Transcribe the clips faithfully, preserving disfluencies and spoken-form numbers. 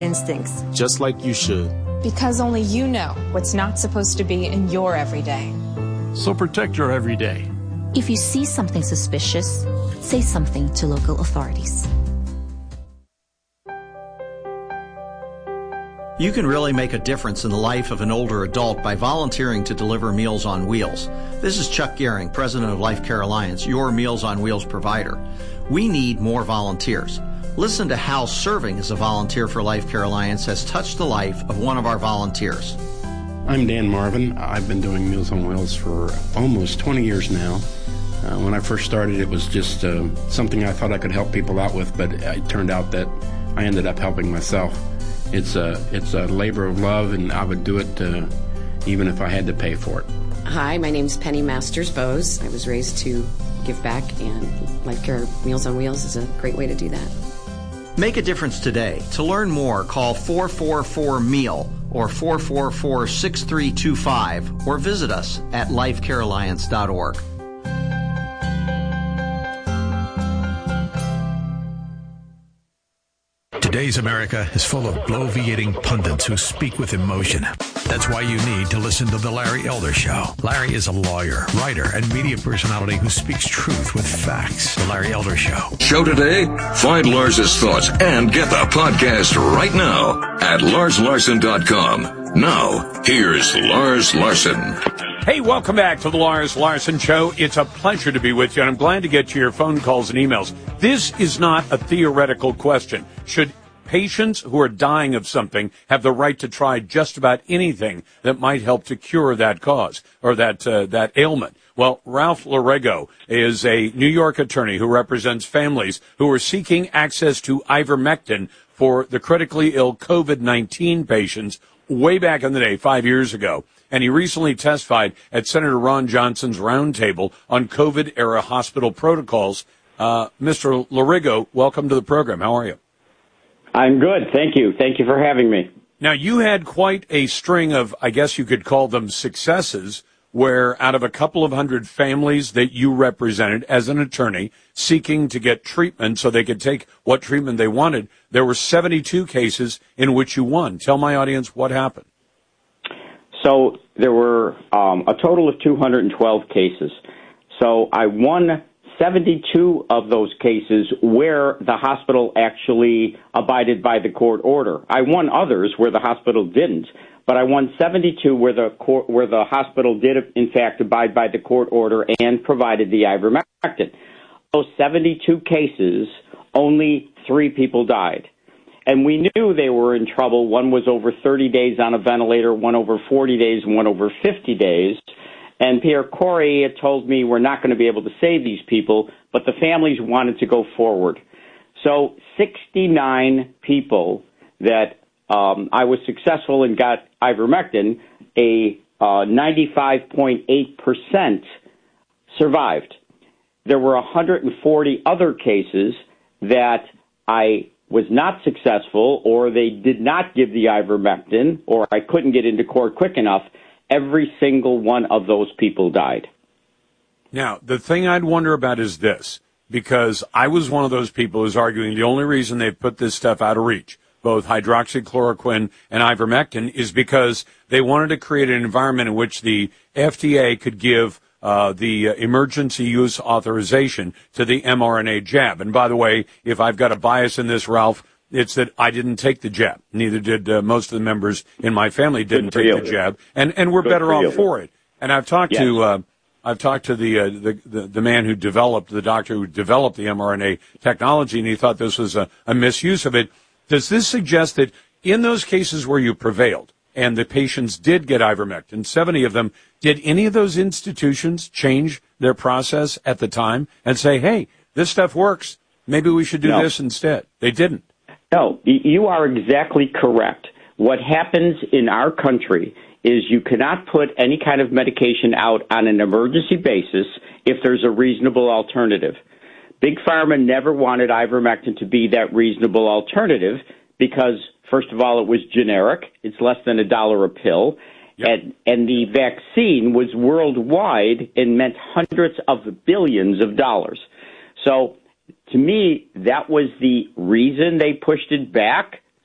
instincts. Just like you should. Because only you know what's not supposed to be in your everyday. So protect your everyday. If you see something suspicious, say something to local authorities. You can really make a difference in the life of an older adult by volunteering to deliver Meals on Wheels. This is Chuck Gehring, president of Life Care Alliance, your Meals on Wheels provider. We need more volunteers. Listen to how serving as a volunteer for Life Care Alliance has touched the life of one of our volunteers. I'm Dan Marvin. I've been doing Meals on Wheels for almost twenty years now. Uh, when I first started, it was just uh, something I thought I could help people out with, but it turned out that I ended up helping myself. It's a, it's a labor of love, and I would do it uh, even if I had to pay for it. Hi, my name's Penny Masters Bose. I was raised to give back, and Life Care Meals on Wheels is a great way to do that. Make a difference today. To learn more, call four four four meal or four four four, six three two five or visit us at life care alliance dot org. Today's America is full of bloviating pundits who speak with emotion. That's why you need to listen to The Larry Elder Show. Larry is a lawyer, writer, and media personality who speaks truth with facts. The Larry Elder Show. Show today? Find Lars's thoughts and get the podcast right now at lars larson dot com. Now, here's Lars Larson. Hey, welcome back to the Lars Larson Show. It's a pleasure to be with you, and I'm glad to get to your phone calls and emails. This is not a theoretical question. Should patients who are dying of something have the right to try just about anything that might help to cure that cause or that uh, that ailment? Well, Ralph Larrego is a New York attorney who represents families who are seeking access to ivermectin for the critically ill COVID nineteen patients way back in the day, five years ago. And he recently testified at Senator Ron Johnson's roundtable on COVID-era hospital protocols. Uh, Mister Larrego, welcome to the program. How are you? I'm good. Thank you. Thank you for having me. Now, you had quite a string of, I guess you could call them successes, where out of a couple of hundred families that you represented as an attorney seeking to get treatment so they could take what treatment they wanted, there were seventy-two cases in which you won. Tell my audience what happened. So there were um, a total of two hundred twelve cases. So I won seventy-two of those cases where the hospital actually abided by the court order. I won others where the hospital didn't, but I won seventy-two where the court, where the hospital did, in fact, abide by the court order and provided the ivermectin. Those seventy-two cases, only three people died. And we knew they were in trouble. One was over thirty days on a ventilator, one over forty days, and one over fifty days. And Pierre Corey had told me we're not going to be able to save these people, but the families wanted to go forward. So sixty-nine people that um, I was successful and got ivermectin, a uh, ninety-five point eight percent survived. There were one hundred forty other cases that I was not successful, or they did not give the ivermectin, or I couldn't get into court quick enough. Every single one of those people died. Now, the thing I'd wonder about is this, because I was one of those people who's arguing the only reason they put this stuff out of reach, both hydroxychloroquine and ivermectin, is because they wanted to create an environment in which the F D A could give uh, the uh, emergency use authorization to the mRNA jab. And by the way, if I've got a bias in this, Ralph, it's that I didn't take the jab. Neither did uh, most of the members in my family didn't take you. the jab, and and we're Good better for off you. for it. And I've talked Yes. to uh, I've talked to the, uh, the the the man who developed the doctor who developed the mRNA technology, and he thought this was a, a misuse of it. Does this suggest that in those cases where you prevailed and the patients did get ivermectin, seventy of them, did any of those institutions change their process at the time and say, hey, this stuff works, maybe we should do No. this instead? They didn't. No, you are exactly correct. What happens in our country is you cannot put any kind of medication out on an emergency basis if there's a reasonable alternative. Big Pharma never wanted ivermectin to be that reasonable alternative because, first of all, it was generic. It's less than a dollar a pill. Yep. And, and the vaccine was worldwide and meant hundreds of billions of dollars. So to me, that was the reason they pushed it back, to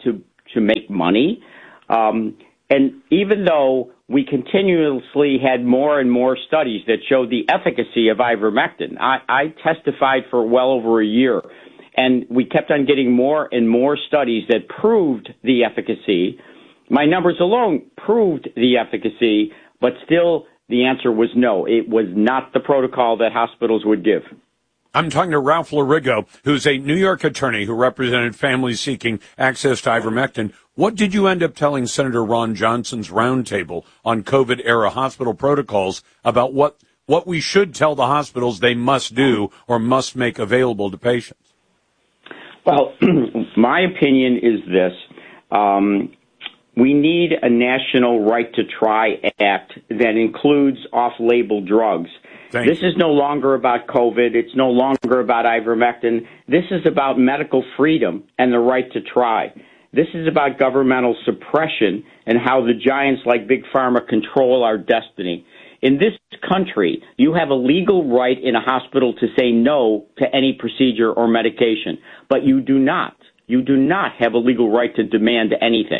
to make money. Um, and even though we continuously had more and more studies that showed the efficacy of ivermectin, I, I testified for well over a year, and we kept on getting more and more studies that proved the efficacy. My numbers alone proved the efficacy, but still the answer was no. It was not the protocol that hospitals would give. I'm talking to Ralph Larigo, who's a New York attorney who represented families seeking access to ivermectin. What did you end up telling Senator Ron Johnson's roundtable on COVID-era hospital protocols about what, what we should tell the hospitals they must do or must make available to patients? Well, my opinion is this. Um, we need a national right to try act that includes off-label drugs. Thank this you. is no longer about COVID. It's no longer about ivermectin. This is about medical freedom and the right to try. This is about governmental suppression and how the giants like Big Pharma control our destiny. In this country, you have a legal right in a hospital to say no to any procedure or medication, but you do not. You do not have a legal right to demand anything.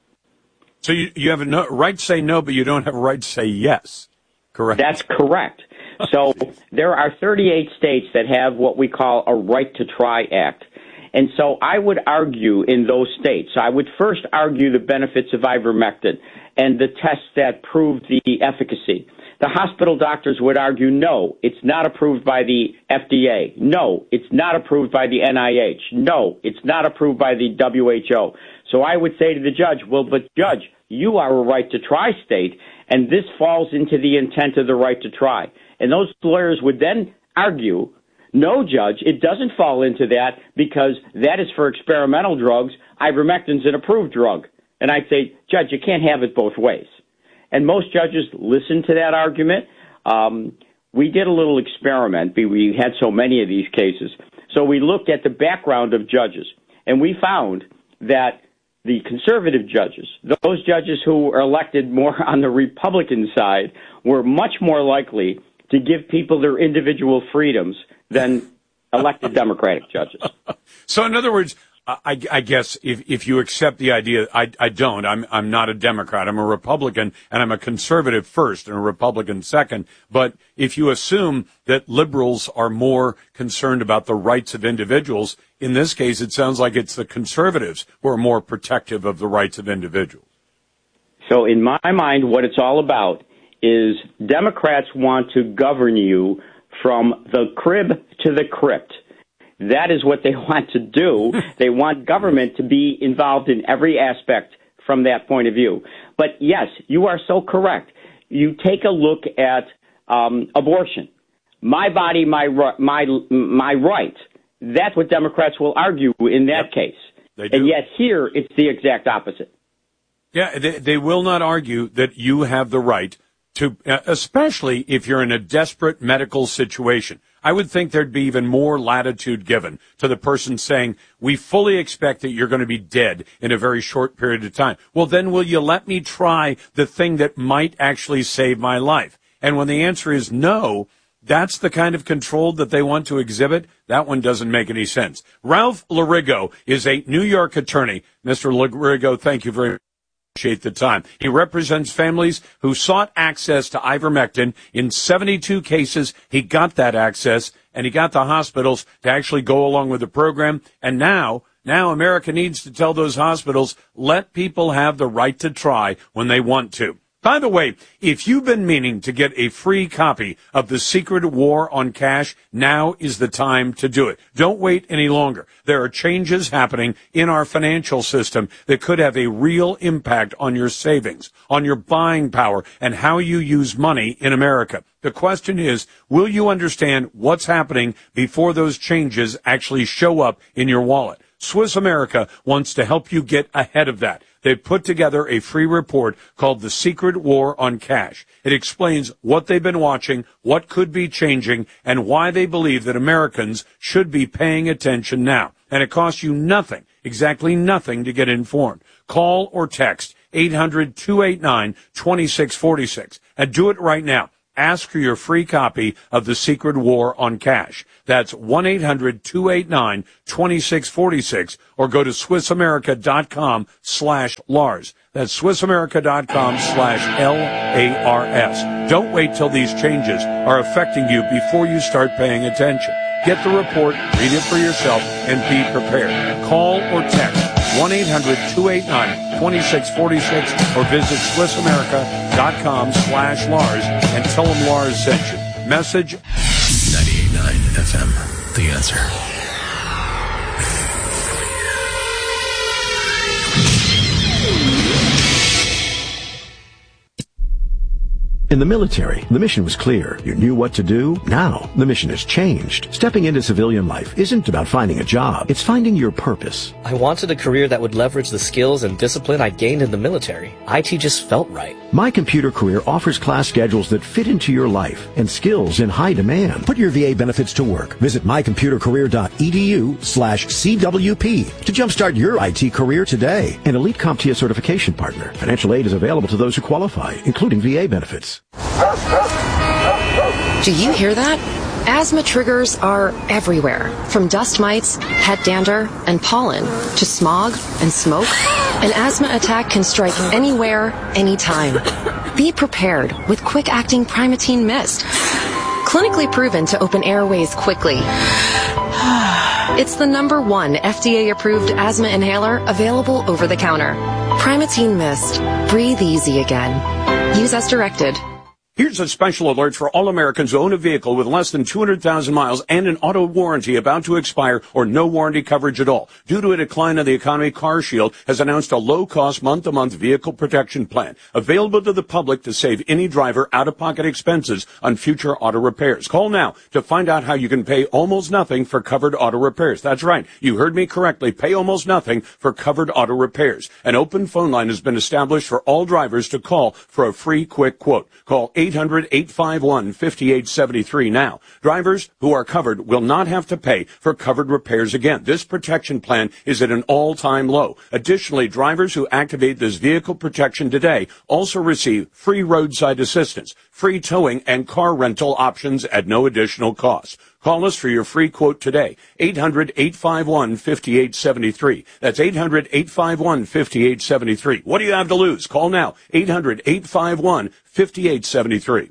So you, you have a no, right to say no, but you don't have a right to say yes, correct? That's correct. So there are thirty-eight states that have what we call a Right to Try Act. And so I would argue in those states, I would first argue the benefits of ivermectin and the tests that prove the efficacy. The hospital doctors would argue, no, it's not approved by the F D A. No, it's not approved by the N I H. No, it's not approved by the W H O. So I would say to the judge, well, but judge, you are a right to try state, and this falls into the intent of the right to try. And those lawyers would then argue, no, judge, it doesn't fall into that because that is for experimental drugs. Ivermectin's an approved drug. And I'd say, judge, you can't have it both ways. And most judges listen to that argument. Um, we did a little experiment. We had so many of these cases. So we looked at the background of judges, and we found that the conservative judges, those judges who are elected more on the Republican side, were much more likely to give people their individual freedoms than elected Democratic judges. So in other words, I, I guess if, if you accept the idea, I, I don't. I'm, I'm not a Democrat. I'm a Republican, and I'm a conservative first and a Republican second. But if you assume that liberals are more concerned about the rights of individuals, in this case, it sounds like it's the conservatives who are more protective of the rights of individuals. So in my mind, what it's all about is Democrats want to govern you from the crib to the crypt. That is what they want to do. They want government to be involved in every aspect from that point of view. But yes, you are so correct. You take a look at um, abortion. My body, my my my right. That's what Democrats will argue in that yep, case. They do. And yet here, it's the exact opposite. Yeah, they, they will not argue that you have the right to, uh, especially if you're in a desperate medical situation. I would think there'd be even more latitude given to the person saying, we fully expect that you're going to be dead in a very short period of time. Well, then will you let me try the thing that might actually save my life? And when the answer is no, that's the kind of control that they want to exhibit. That one doesn't make any sense. Ralph Larigo is a New York attorney. Mister Larigo, thank you very much. Appreciate the time. He represents families who sought access to ivermectin. In seventy-two cases, he got that access, and he got the hospitals to actually go along with the program. And now, now America needs to tell those hospitals, let people have the right to try when they want to. By the way, if you've been meaning to get a free copy of The Secret War on Cash, now is the time to do it. Don't wait any longer. There are changes happening in our financial system that could have a real impact on your savings, on your buying power, and how you use money in America. The question is, will you understand what's happening before those changes actually show up in your wallet? Swiss America wants to help you get ahead of that. They've put together a free report called The Secret War on Cash. It explains what they've been watching, what could be changing, and why they believe that Americans should be paying attention now. And it costs you nothing, exactly nothing, to get informed. Call or text eight hundred, two eight nine, two six four six and do it right now. Ask for your free copy of The Secret War on Cash. That's one eight hundred two eight nine two six four six or go to SwissAmerica.com slash Lars. That's SwissAmerica.com slash L A R S. Don't wait till these changes are affecting you before you start paying attention. Get the report, read it for yourself, and be prepared. Call or text one eight hundred two eight nine two six four six or visit SwissAmerica.com slash Lars and tell them Lars sent you. Message ninety-eight point nine F M, The Answer. In the military, the mission was clear. You knew what to do. Now, the mission has changed. Stepping into civilian life isn't about finding a job. It's finding your purpose. I wanted a career that would leverage the skills and discipline I gained in the military. I T just felt right. My Computer Career offers class schedules that fit into your life and skills in high demand. Put your V A benefits to work. Visit mycomputercareer.edu slash CWP to jumpstart your I T career today. An Elite CompTIA certification partner. Financial aid is available to those who qualify, including V A benefits. Do you hear that? Asthma triggers are everywhere, from dust mites, head dander, and pollen, to smog and smoke. An asthma attack can strike anywhere, anytime. Be prepared with quick-acting Primatene Mist. Clinically proven to open airways quickly. It's the number one F D A-approved asthma inhaler available over the counter. Primatene Mist. Breathe easy again. Use as directed. Here's a special alert for all Americans who own a vehicle with less than two hundred thousand miles and an auto warranty about to expire or no warranty coverage at all. Due to a decline of the economy, CarShield has announced a low-cost month-to-month vehicle protection plan available to the public to save any driver out-of-pocket expenses on future auto repairs. Call now to find out how you can pay almost nothing for covered auto repairs. That's right. You heard me correctly. Pay almost nothing for covered auto repairs. An open phone line has been established for all drivers to call for a free quick quote. Call eight hundred eight five one five eight seven three now. Drivers who are covered will not have to pay for covered repairs again. This protection plan is at an all-time low. Additionally, drivers who activate this vehicle protection today also receive free roadside assistance, free towing, and car rental options at no additional cost. Call us for your free quote today. eight hundred eight five one five eight seven three. That's eight hundred eight five one five eight seven three. What do you have to lose? Call now. eight hundred eight five one five eight seven three.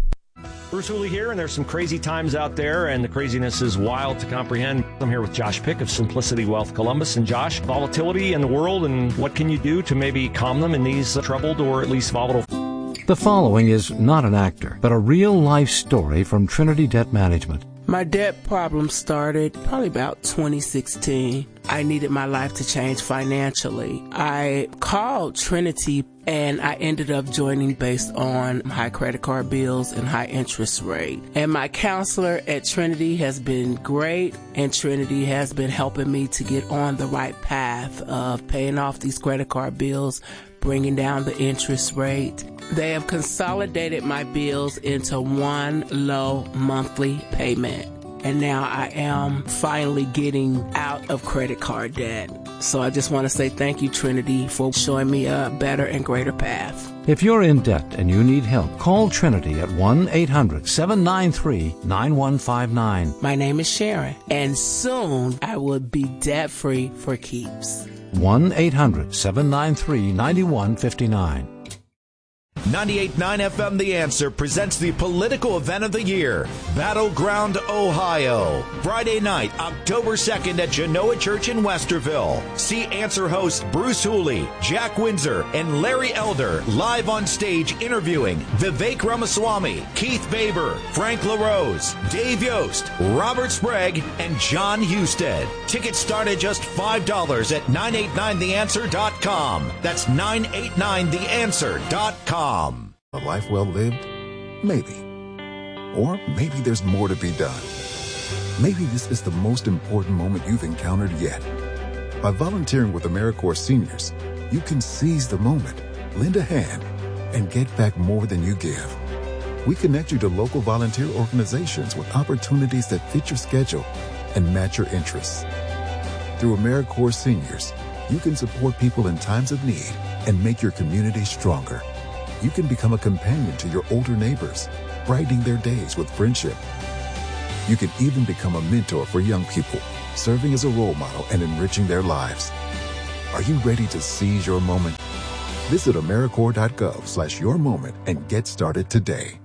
Bruce Hooley here, and there's some crazy times out there, and the craziness is wild to comprehend. I'm here with Josh Pick of Simplicity Wealth Columbus. And Josh, volatility in the world, and what can you do to maybe calm them in these uh, troubled or at least volatile? The following is not an actor, but a real-life story from Trinity Debt Management. My debt problem started probably about twenty sixteen. I needed my life to change financially. I called Trinity and I ended up joining based on high credit card bills and high interest rate. And my counselor at Trinity has been great, and Trinity has been helping me to get on the right path of paying off these credit card bills, bringing down the interest rate. They have consolidated my bills into one low monthly payment. And now I am finally getting out of credit card debt. So I just want to say thank you, Trinity, for showing me a better and greater path. If you're in debt and you need help, call Trinity at one eight hundred seven nine three nine one five nine. My name is Sharon, and soon I will be debt-free for keeps. one eight hundred seven nine three nine one five nine. ninety-eight point nine F M The Answer presents the political event of the year, Battleground, Ohio. Friday night, October second at Genoa Church in Westerville. See Answer host Bruce Hooley, Jack Windsor, and Larry Elder live on stage interviewing Vivek Ramaswamy, Keith Baber, Frank LaRose, Dave Yost, Robert Sprague, and John Husted. Tickets start at just five dollars at nine eight nine the answer dot com. That's nine eight nine the answer dot com. A life well lived? Maybe. Or maybe there's more to be done. Maybe this is the most important moment you've encountered yet. By volunteering with AmeriCorps Seniors, you can seize the moment, lend a hand, and get back more than you give. We connect you to local volunteer organizations with opportunities that fit your schedule and match your interests. Through AmeriCorps Seniors, you can support people in times of need and make your community stronger. You can become a companion to your older neighbors, brightening their days with friendship. You can even become a mentor for young people, serving as a role model and enriching their lives. Are you ready to seize your moment? Visit AmeriCorps.gov slash your moment and get started today.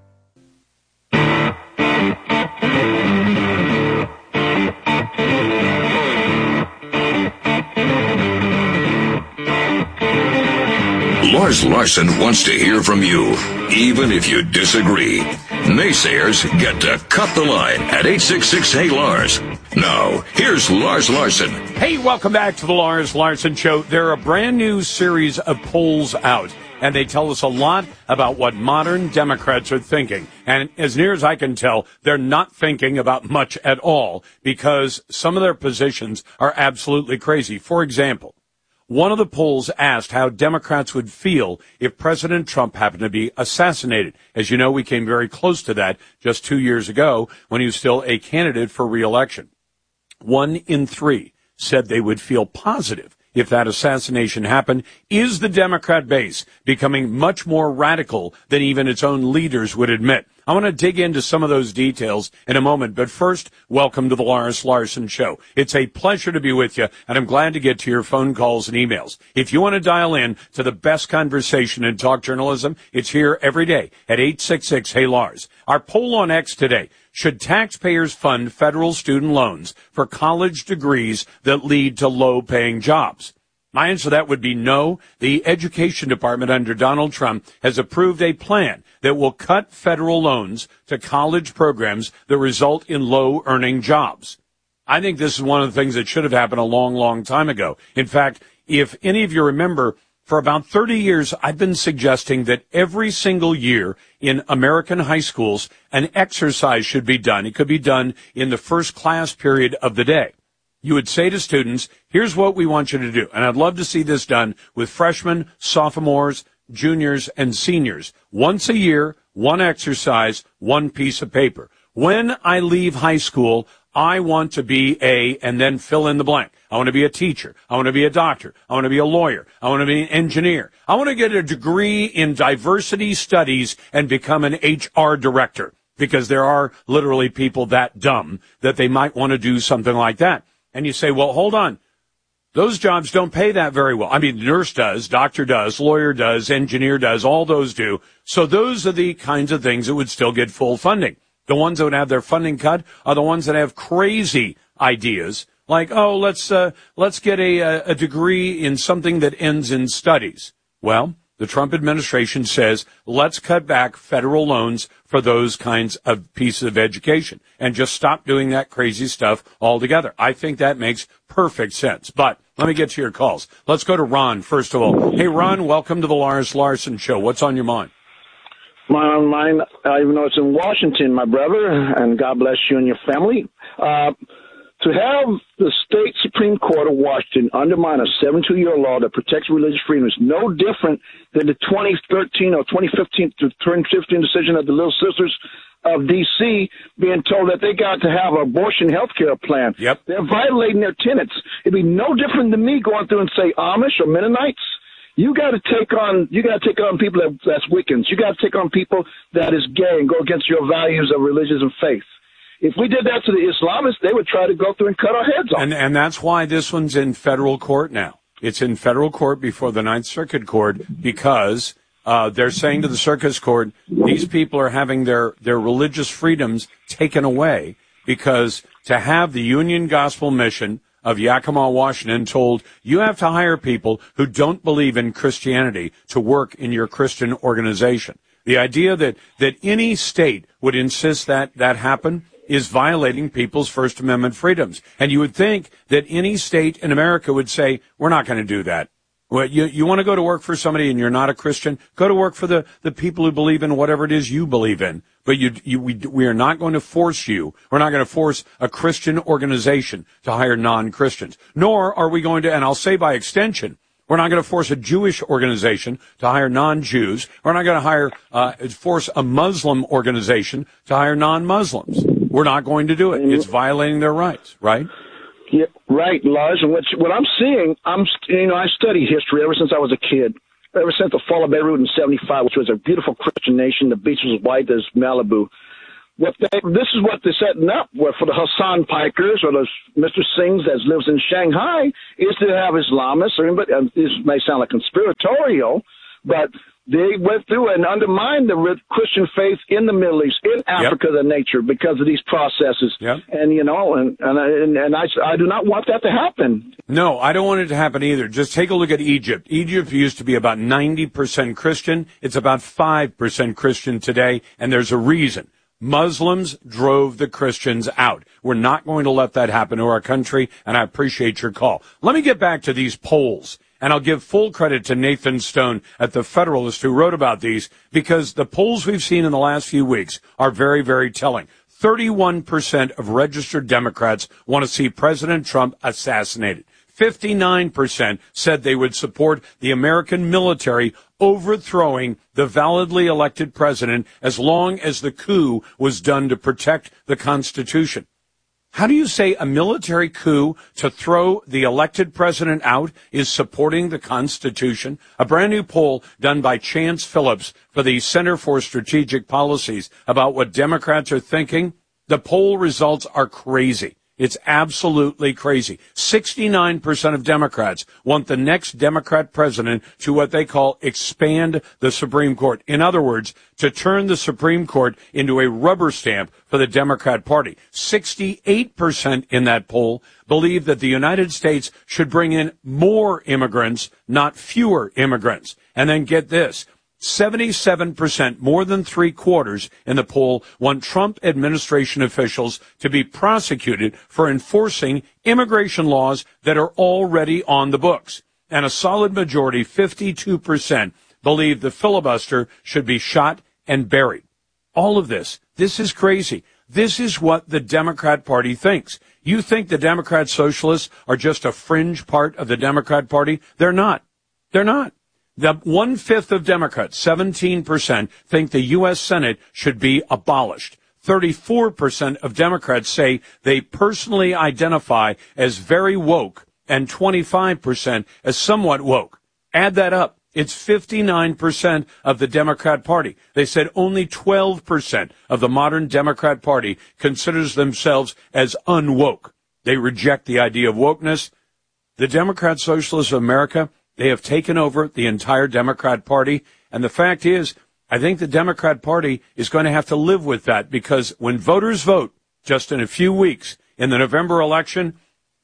Lars Larson wants to hear from you, even if you disagree. Naysayers get to cut the line at eight six six, hey Lars. Now, here's Lars Larson. Hey, welcome back to the Lars Larson Show. There are a brand new series of polls out, and they tell us a lot about what modern Democrats are thinking. And as near as I can tell, they're not thinking about much at all, because some of their positions are absolutely crazy. For example, one of the polls asked how Democrats would feel if President Trump happened to be assassinated. As you know, we came very close to that just two years ago when he was still a candidate for re-election. One in three said they would feel positive if that assassination happened. Is the Democrat base becoming much more radical than even its own leaders would admit? I want to dig into some of those details in a moment, but first, welcome to the Lars Larson Show. It's a pleasure to be with you, and I'm glad to get to your phone calls and emails. If you want to dial in to the best conversation in talk journalism, it's here every day at eight six six, hey Lars. Our poll on X today: should taxpayers fund federal student loans for college degrees that lead to low-paying jobs? My answer to that would be no. The Education Department under Donald Trump has approved a plan that will cut federal loans to college programs that result in low-earning jobs. I think this is one of the things that should have happened a long, long time ago. In fact, if any of you remember, for about thirty years, I've been suggesting that every single year in American high schools, an exercise should be done. It could be done in the first class period of the day. You would say to students, here's what we want you to do. And I'd love to see this done with freshmen, sophomores, juniors, and seniors. Once a year, one exercise, one piece of paper. When I leave high school, I want to be a, and then fill in the blank. I want to be a teacher. I want to be a doctor. I want to be a lawyer. I want to be an engineer. I want to get a degree in diversity studies and become an H R director, because there are literally people that dumb that they might want to do something like that. And you say, well, hold on. Those jobs don't pay that very well. I mean, nurse does, doctor does, lawyer does, engineer does, all those do. So those are the kinds of things that would still get full funding. The ones that would have their funding cut are the ones that have crazy ideas, like, oh, let's uh, let's get a, a degree in something that ends in studies. Well, the Trump administration says, let's cut back federal loans for those kinds of pieces of education and just stop doing that crazy stuff altogether. I think that makes perfect sense. But let me get to your calls. Let's go to Ron, first of all. Hey, Ron, welcome to the Lars Larson Show. What's on your mind? My mind, uh, even though it's in Washington, my brother, and God bless you and your family. Uh, To have the state Supreme Court of Washington undermine a seventy-two-year law that protects religious freedom is no different than the twenty thirteen or twenty fifteen to twenty fifteen decision of the Little Sisters of D C being told that they got to have an abortion health care plan. Yep. They're violating their tenets. It'd be no different than me going through and say Amish or Mennonites. You got to take on you got to take on people that, that's Wiccans. You got to take on people that is gay and go against your values of religion and faith. If we did that to the Islamists, they would try to go through and cut our heads off. And, and that's why this one's in federal court now. It's in federal court before the Ninth Circuit Court because uh, they're saying to the Circuit Court, these people are having their, their religious freedoms taken away because to have the Union Gospel Mission of Yakima, Washington, told you have to hire people who don't believe in Christianity to work in your Christian organization. The idea that, that any state would insist that that happen is violating people's First Amendment freedoms. And you would think that any state in America would say, we're not going to do that. Well, you, you want to go to work for somebody and you're not a Christian? Go to work for the, the people who believe in whatever it is you believe in. But you, you, we, we are not going to force you. We're not going to force a Christian organization to hire non-Christians. Nor are we going to, and I'll say by extension, we're not going to force a Jewish organization to hire non-Jews. We're not going to hire, uh, force a Muslim organization to hire non-Muslims. We're not going to do it. It's violating their rights, right? Yeah, right, Lars. And what, what I'm seeing, I'm, you know, I studied history ever since I was a kid. ever since the fall of Beirut in seventy-five, which was a beautiful Christian nation. The beach was white as Malibu. What they, this is what they're setting up for the Hassan Pikers or the Mister Singhs that lives in Shanghai is to have Islamists. Or anybody, and this may sound like conspiratorial, but they went through and undermined the Christian faith in the Middle East, in Africa, yep. the nature, because of these processes. Yep. And, you know, and, and, and, and I, I do not want that to happen. No, I don't want it to happen either. Just take a look at Egypt. Egypt used to be about ninety percent Christian. It's about five percent Christian today, and there's a reason. Muslims drove the Christians out. We're not going to let that happen to our country, and I appreciate your call. Let me get back to these polls, and I'll give full credit to Nathan Stone at The Federalist who wrote about these, because the polls we've seen in the last few weeks are very, very telling. thirty-one percent of registered Democrats want to see President Trump assassinated. fifty-nine percent said they would support the American military overthrowing the validly elected president as long as the coup was done to protect the Constitution. How do you say a military coup to throw the elected president out is supporting the Constitution? A brand new poll done by Chance Phillips for the Center for Strategic Policies about what Democrats are thinking. The poll results are crazy. It's absolutely crazy. sixty-nine percent of Democrats want the next Democrat president to what they call expand the Supreme Court. In other words, to turn the Supreme Court into a rubber stamp for the Democrat Party. sixty-eight percent in that poll believe that the United States should bring in more immigrants, not fewer immigrants. And then get this. seventy-seven percent, more than three quarters in the poll, want Trump administration officials to be prosecuted for enforcing immigration laws that are already on the books. And a solid majority, fifty-two percent, believe the filibuster should be shot and buried. All of this, this is crazy. This is what the Democrat Party thinks. You think the Democrat Socialists are just a fringe part of the Democrat Party? They're not. They're not. The one-fifth of Democrats, seventeen percent, think the U S Senate should be abolished. thirty-four percent of Democrats say they personally identify as very woke, and twenty-five percent as somewhat woke. Add that up. It's fifty-nine percent of the Democrat Party. They said only twelve percent of the modern Democrat Party considers themselves as unwoke. They reject the idea of wokeness. The Democrat Socialists of America, they have taken over the entire Democrat Party, and the fact is, I think the Democrat Party is going to have to live with that, because when voters vote just in a few weeks in the November election,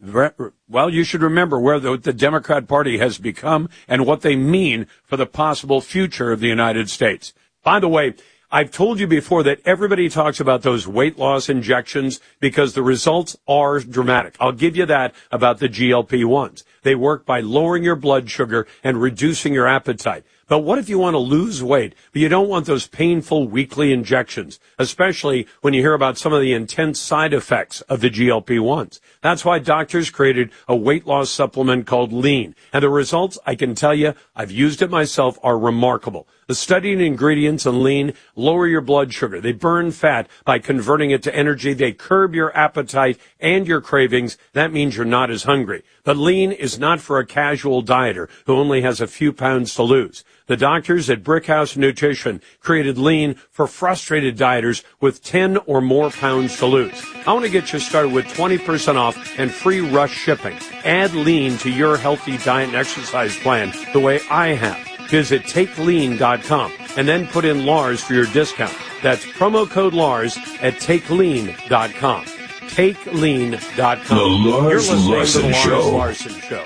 well, you should remember where the, the Democrat Party has become and what they mean for the possible future of the United States. By the way, I've told you before that everybody talks about those weight loss injections because the results are dramatic. I'll give you that about the G L P ones. They work by lowering your blood sugar and reducing your appetite. But what if you want to lose weight, but you don't want those painful weekly injections, especially when you hear about some of the intense side effects of the G L P ones? That's why doctors created a weight loss supplement called Lean. And the results, I can tell you, I've used it myself, are remarkable. The studied ingredients in Lean lower your blood sugar. They burn fat by converting it to energy. They curb your appetite and your cravings. That means you're not as hungry. But Lean is not for a casual dieter who only has a few pounds to lose. The doctors at Brickhouse Nutrition created Lean for frustrated dieters with ten or more pounds to lose. I want to get you started with twenty percent off and free rush shipping. Add Lean to your healthy diet and exercise plan the way I have. Visit take lean dot com and then put in Lars for your discount. That's promo code Lars at take lean dot com. take lean dot com. The Lars You're listening Larson to the Lars Show. Larson Show.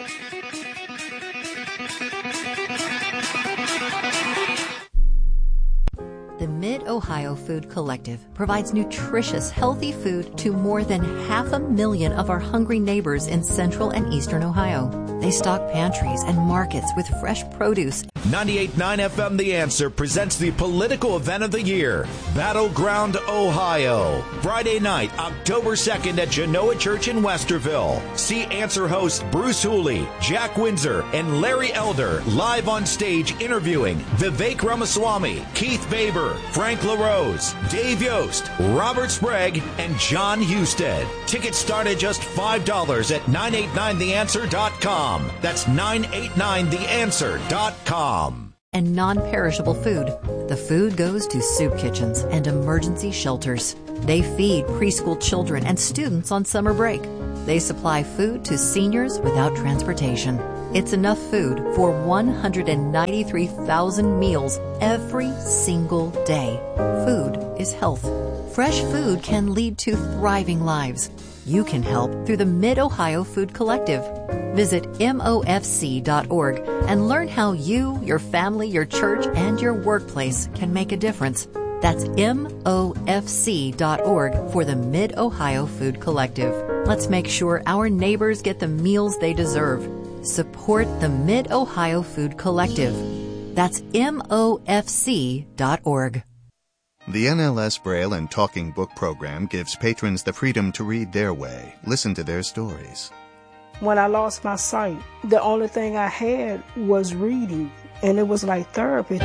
The Mid-Ohio Food Collective provides nutritious, healthy food to more than half a million of our hungry neighbors in central and eastern Ohio. They stock pantries and markets with fresh produce. ninety-eight point nine F M The Answer presents the political event of the year, Battleground Ohio. Friday night, October second at Genoa Church in Westerville. See Answer hosts Bruce Hooley, Jack Windsor, and Larry Elder live on stage interviewing Vivek Ramaswamy, Keith Baber, Frank LaRose, Dave Yost, Robert Sprague, and John Husted. Tickets start at just five dollars at nine eight nine the answer dot com. That's nine eight nine the answer dot com. and non-perishable food. The food goes to soup kitchens and emergency shelters. They feed preschool children and students on summer break. They supply food to seniors without transportation. It's enough food for one hundred ninety-three thousand meals every single day. Food is health. Fresh food can lead to thriving lives. You can help through the Mid-Ohio Food Collective. Visit M O F C dot org and learn how you, your family, your church, and your workplace can make a difference. That's M O F C dot org for the Mid-Ohio Food Collective. Let's make sure our neighbors get the meals they deserve. Support the Mid-Ohio Food Collective. That's M O F C dot org. The N L S Braille and Talking Book program gives patrons the freedom to read their way, listen to their stories. When I lost my sight, the only thing I had was reading, and it was like therapy.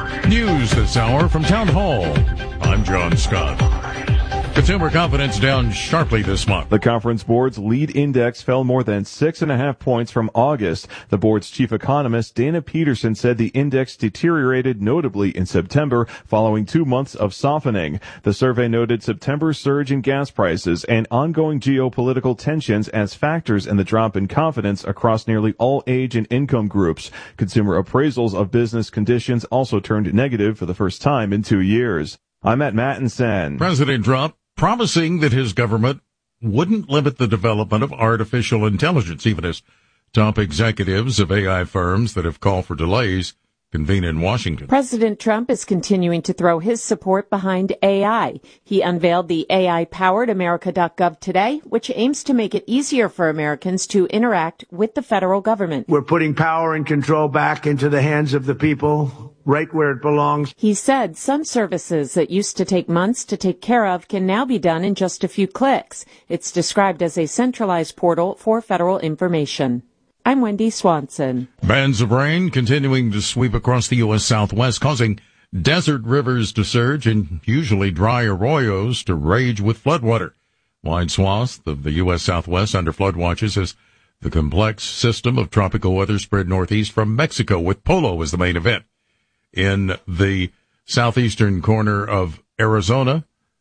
News this hour from Town Hall. I'm John Scott. Consumer confidence down sharply this month. The Conference Board's lead index fell more than six and a half points from August. The board's chief economist, Dana Peterson, said the index deteriorated notably in September following two months of softening. The survey noted September's surge in gas prices and ongoing geopolitical tensions as factors in the drop in confidence across nearly all age and income groups. Consumer appraisals of business conditions also turned negative for the first time in two years. I'm at Mattinson. President Trump promising that his government wouldn't limit the development of artificial intelligence, even as top executives of A I firms that have called for delays convene in Washington. President Trump is continuing to throw his support behind A I. He unveiled the A I-powered America dot gov today, which aims to make it easier for Americans to interact with the federal government. We're putting power and control back into the hands of the people, right where it belongs. He said some services that used to take months to take care of can now be done in just a few clicks. It's described as a centralized portal for federal information. I'm Wendy Swanson. Bands of rain continuing to sweep across the U S Southwest, causing desert rivers to surge and usually dry arroyos to rage with floodwater. Wide swaths of the U S Southwest under flood watches as the complex system of tropical weather spread northeast from Mexico, with Polo as the main event. In the southeastern corner of Arizona,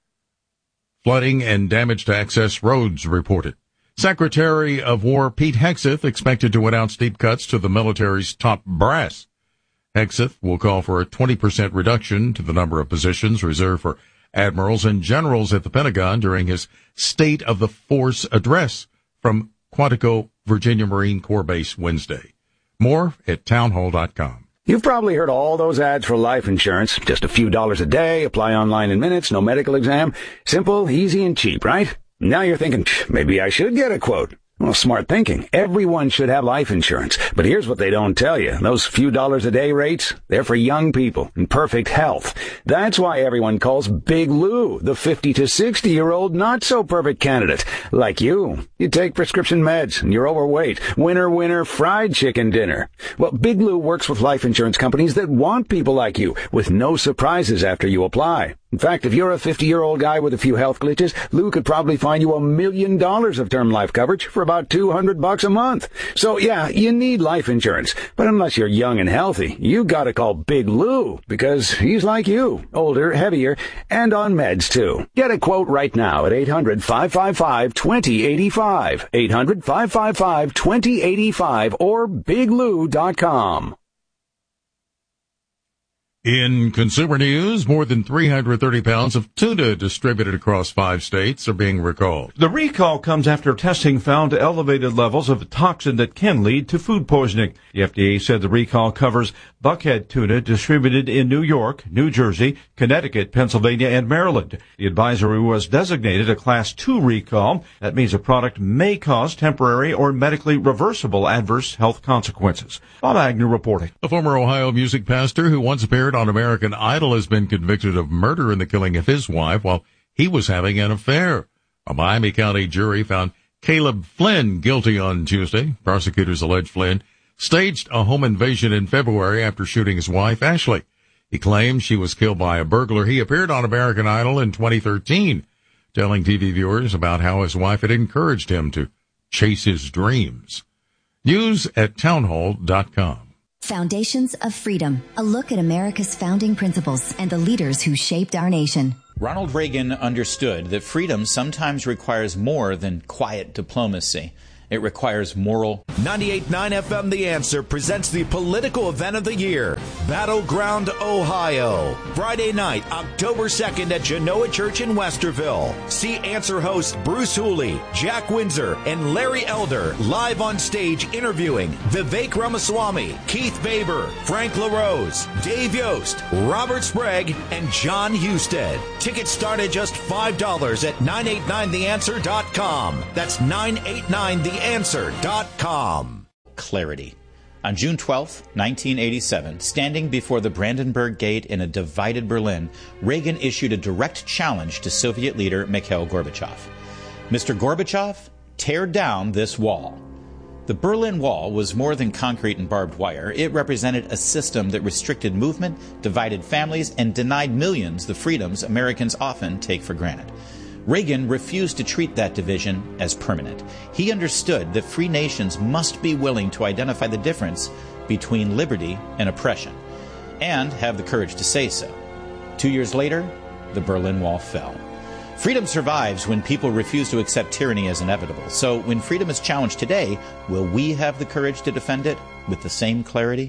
flooding and damage to access roads reported. Secretary of War Pete Hegseth expected to announce deep cuts to the military's top brass. Hegseth will call for a twenty percent reduction to the number of positions reserved for admirals and generals at the Pentagon during his State of the Force address from Quantico, Virginia Marine Corps Base Wednesday. More at townhall dot com. You've probably heard all those ads for life insurance. Just a few dollars a day, apply online in minutes, no medical exam. Simple, easy, and cheap, right? Now you're thinking, maybe I should get a quote. Well, smart thinking. Everyone should have life insurance. But here's what they don't tell you. Those few dollars a day rates, they're for young people in perfect health. That's why everyone calls Big Lou the fifty to sixty year old not so perfect candidate. Like you. You take prescription meds and you're overweight. Winner, winner, fried chicken dinner. Well, Big Lou works with life insurance companies that want people like you with no surprises after you apply. In fact, if you're a fifty-year-old guy with a few health glitches, Lou could probably find you a million dollars of term life coverage for about two hundred bucks a month. So yeah, you need life insurance. But unless you're young and healthy, you gotta call Big Lou, because he's like you, older, heavier, and on meds too. Get a quote right now at eight hundred, five five five, two zero eight five, eight hundred, five five five, two zero eight five, or big lou dot com. In consumer news, more than three hundred thirty pounds of tuna distributed across five states are being recalled. The recall comes after testing found elevated levels of a toxin that can lead to food poisoning. The F D A said the recall covers buckhead tuna distributed in New York, New Jersey, Connecticut, Pennsylvania, and Maryland. The advisory was designated a Class two recall. That means a product may cause temporary or medically reversible adverse health consequences. Bob Agnew reporting. A former Ohio music pastor who once appeared on American Idol has been convicted of murder in the killing of his wife while he was having an affair. A Miami County jury found Caleb Flynn guilty on Tuesday. Prosecutors allege Flynn staged a home invasion in February after shooting his wife, Ashley. He claimed she was killed by a burglar. He appeared on American Idol in twenty thirteen, telling T V viewers about how his wife had encouraged him to chase his dreams. News at townhall dot com. Foundations of Freedom, a look at America's founding principles and the leaders who shaped our nation. Ronald Reagan understood that freedom sometimes requires more than quiet diplomacy. It requires moral. ninety-eight point nine F M The Answer presents the political event of the year, Battleground, Ohio. Friday night, October second at Genoa Church in Westerville. See Answer hosts Bruce Hooley, Jack Windsor, and Larry Elder live on stage interviewing Vivek Ramaswamy, Keith Baber, Frank LaRose, Dave Yost, Robert Sprague, and John Husted. Tickets start at just five dollars at nine eight nine the answer dot com. That's nine eight nine the answer dot com. Clarity. On June twelfth, nineteen eighty-seven, standing before the Brandenburg Gate in a divided Berlin, Reagan issued a direct challenge to Soviet leader Mikhail Gorbachev. Mister Gorbachev, tear down this wall. The Berlin Wall was more than concrete and barbed wire. It represented a system that restricted movement, divided families, and denied millions the freedoms Americans often take for granted. Reagan refused to treat that division as permanent. He understood that free nations must be willing to identify the difference between liberty and oppression, and have the courage to say so. Two years later, the Berlin Wall fell. Freedom survives when people refuse to accept tyranny as inevitable. So when freedom is challenged today, will we have the courage to defend it with the same clarity?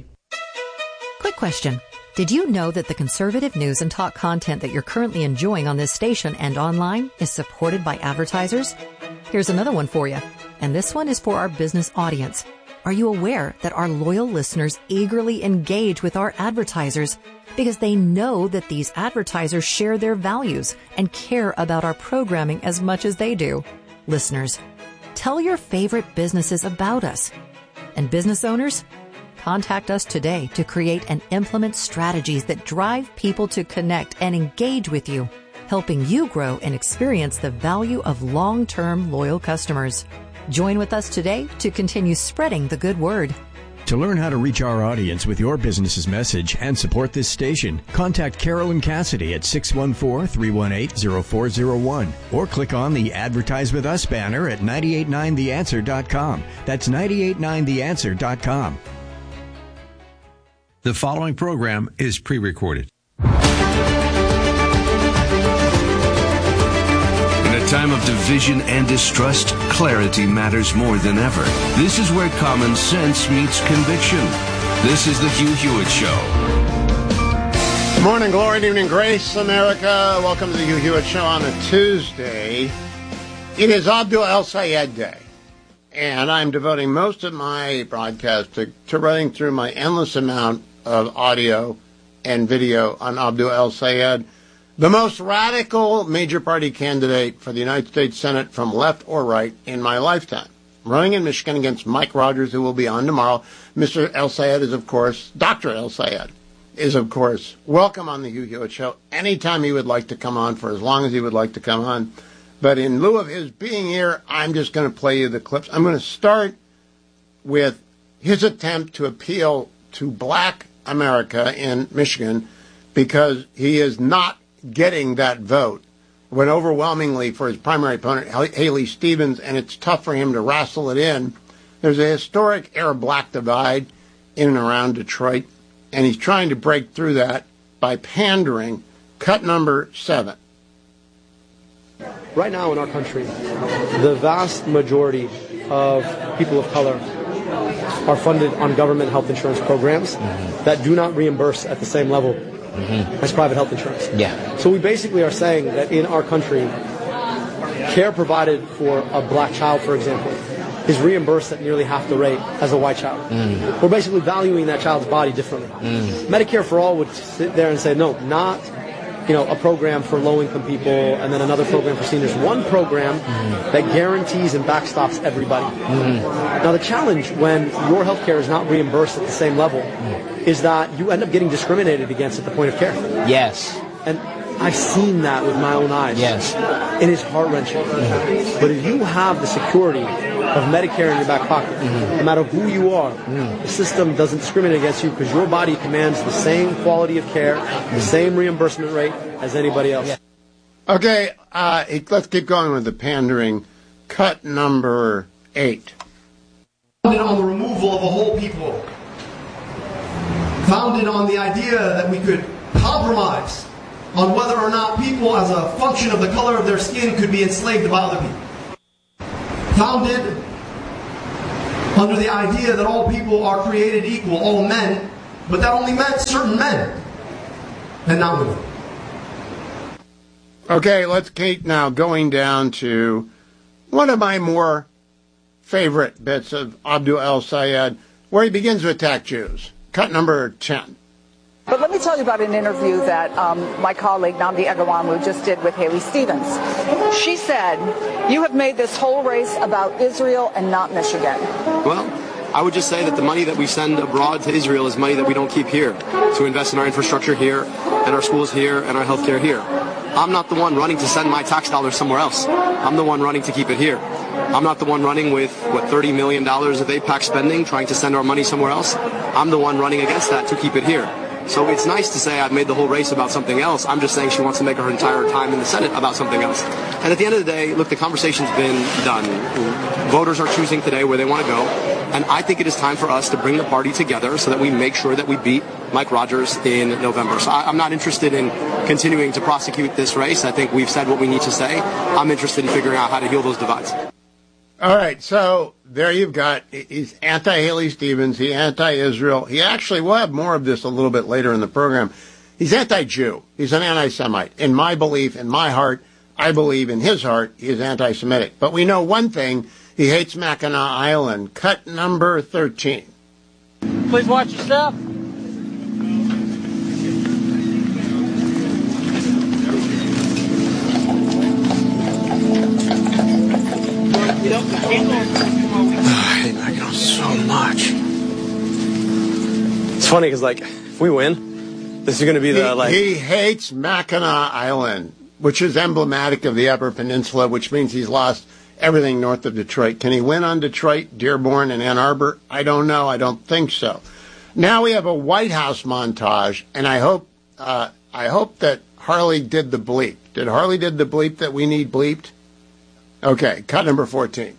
Quick question. Did you know that the conservative news and talk content that you're currently enjoying on this station and online is supported by advertisers? Here's another one for you, and this one is for our business audience. Are you aware that our loyal listeners eagerly engage with our advertisers because they know that these advertisers share their values and care about our programming as much as they do? Listeners, tell your favorite businesses about us. And business owners, contact us today to create and implement strategies that drive people to connect and engage with you, helping you grow and experience the value of long-term loyal customers. Join with us today to continue spreading the good word. To learn how to reach our audience with your business's message and support this station, contact Carolyn Cassidy at six one four, three one eight, zero four zero one or click on the Advertise With Us banner at nine eight nine the answer dot com. That's nine eight nine the answer dot com. The following program is pre-recorded. In a time of division and distrust, clarity matters more than ever. This is where common sense meets conviction. This is the Hugh Hewitt Show. Good morning, glory, good evening, grace, America. Welcome to the Hugh Hewitt Show on a Tuesday. It is Abdul El-Sayed Day, and I'm devoting most of my broadcast to, to running through my endless amount of audio and video on Abdul El-Sayed, the most radical major party candidate for the United States Senate from left or right in my lifetime. Running in Michigan against Mike Rogers, who will be on tomorrow. Mister El-Sayed is, of course, Doctor El-Sayed is, of course, welcome on the Hugh Hewitt Show anytime he would like to come on, for as long as he would like to come on. But in lieu of his being here, I'm just going to play you the clips. I'm going to start with his attempt to appeal to black America in Michigan, because he is not getting that vote when overwhelmingly for his primary opponent, Haley Stevens, and it's tough for him to wrestle it in. There's a historic Arab-black divide in and around Detroit, and he's trying to break through that by pandering. Cut number seven. Right now in our country, the vast majority of people of color are funded on government health insurance programs mm-hmm. that do not reimburse at the same level mm-hmm. as private health insurance. Yeah. So we basically are saying that in our country, care provided for a black child, for example, is reimbursed at nearly half the rate as a white child. Mm. We're basically valuing that child's body differently. Mm. Medicare for All would sit there and say, no, not you know, a program for low-income people and then another program for seniors. One program mm. that guarantees and backstops everybody. Mm. Now, the challenge when your health care is not reimbursed at the same level mm. is that you end up getting discriminated against at the point of care. Yes. And I've seen that with my own eyes. Yes. It is heart-wrenching. Mm. But if you have the security of Medicare in your back pocket, mm-hmm. no matter who you are, mm. the system doesn't discriminate against you because your body commands the same quality of care, mm. the same reimbursement rate as anybody else. Yeah. Okay, uh, let's keep going with the pandering. Cut number eight. On the removal of a whole people. founded on the idea that we could compromise on whether or not people, as a function of the color of their skin, could be enslaved by other people. Founded under the idea that all people are created equal, all men, but that only meant certain men, and not women. Okay, let's keep now going down to one of my more favorite bits of Abdul El-Sayed, where he begins to attack Jews. Cut number ten. But let me tell you about an interview that um, my colleague Nnamdi Egwuonwu just did with Haley Stevens. She said, you have made this whole race about Israel and not Michigan. Well, I would just say that the money that we send abroad to Israel is money that we don't keep here, to invest in our infrastructure here, and our schools here, and our healthcare here. I'm not the one running to send my tax dollars somewhere else. I'm the one running to keep it here. I'm not the one running with, what, thirty million dollars of AIPAC spending, trying to send our money somewhere else. I'm the one running against that to keep it here. So it's nice to say I've made the whole race about something else. I'm just saying she wants to make her entire time in the Senate about something else. And at the end of the day, look, the conversation's been done. Voters are choosing today where they want to go. And I think it is time for us to bring the party together so that we make sure that we beat Mike Rogers in November. So I, I'm not interested in continuing to prosecute this race. I think we've said what we need to say. I'm interested in figuring out how to heal those divides. All right, so there you've got, he's anti-Haley Stevens, he's anti-Israel. He actually, we'll have more of this a little bit later in the program. He's anti-Jew. He's an anti-Semite. In my belief, in my heart, I believe in his heart, he is anti-Semitic. But we know one thing, he hates Mackinac Island. Cut number thirteen. Please watch your step. I hate Mackinac so much. It's funny because, like, if we win, this is going to be the, he, like... He hates Mackinac Island, which is emblematic of the Upper Peninsula, which means he's lost everything north of Detroit. Can he win on Detroit, Dearborn, and Ann Arbor? I don't know. I don't think so. Now we have a White House montage, and I hope uh, I hope that Harley did the bleep. Did Harley did the bleep that we need bleeped? Okay, cut number fourteen.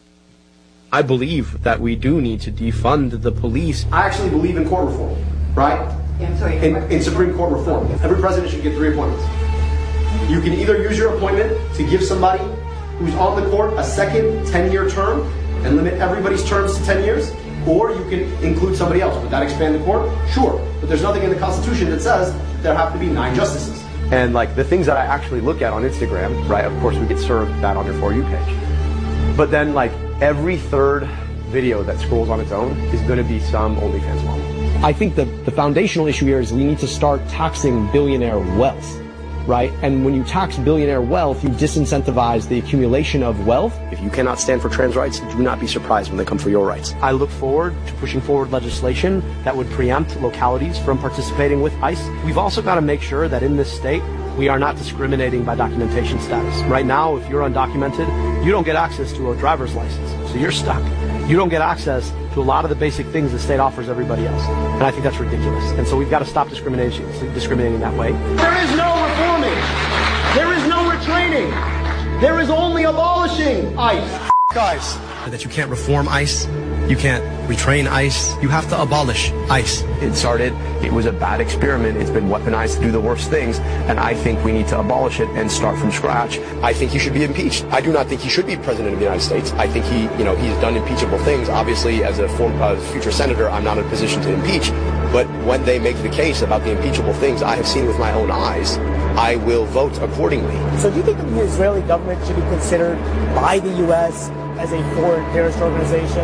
I believe that we do need to defund the police. I actually believe in court reform, right? Yeah, I'm sorry. In, in Supreme Court reform. Every president should get three appointments. You can either use your appointment to give somebody who's on the court a second ten-year term and limit everybody's terms to ten years, or you can include somebody else. Would that expand the court? Sure. But there's nothing in the Constitution that says there have to be nine justices. And, like, the things that I actually look at on Instagram, right, of course we get served that on your For You page. But then, like, every third video that scrolls on its own is going to be some OnlyFans model. I think the, the foundational issue here is we need to start taxing billionaire wealth, right? And when you tax billionaire wealth, you disincentivize the accumulation of wealth. If you cannot stand for trans rights, do not be surprised when they come for your rights. I look forward to pushing forward legislation that would preempt localities from participating with ICE. We've also got to make sure that in this state, we are not discriminating by documentation status. Right now, if you're undocumented, you don't get access to a driver's license, so you're stuck. You don't get access to a lot of the basic things the state offers everybody else. And I think that's ridiculous. And so we've got to stop discrimination, discriminating that way. There is no reforming. There is no retraining. There is only abolishing ICE. Guys. That you can't reform ICE. You can't retrain ICE. You have to abolish ICE. It started, it was a bad experiment. It's been weaponized to do the worst things. And I think we need to abolish it and start from scratch. I think he should be impeached. I do not think he should be president of the United States. I think he, you know, he's done impeachable things. Obviously, as a form, uh, future senator, I'm not in a position to impeach. But when they make the case about the impeachable things I have seen with my own eyes, I will vote accordingly. So do you think the Israeli government should be considered by the U S as a foreign terrorist organization?